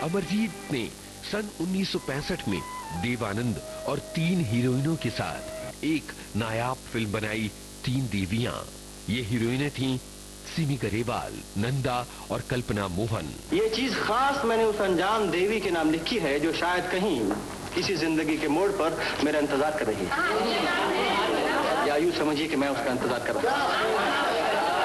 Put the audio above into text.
अमरजीत ने सन 1965 में देवानंद और 3 हीरोइनों के साथ एक नायाब फिल्म बनाई, 3 देवियां। ये हीरोइनें थीं सिमी गरेवाल, नंदा और कल्पना मोहन। ये चीज खास मैंने उस अनजान देवी के नाम लिखी है जो शायद कहीं किसी जिंदगी के मोड़ पर मेरा इंतजार कर रही है, या यूं समझिए कि मैं उसका इंतजार कर रहा हूं।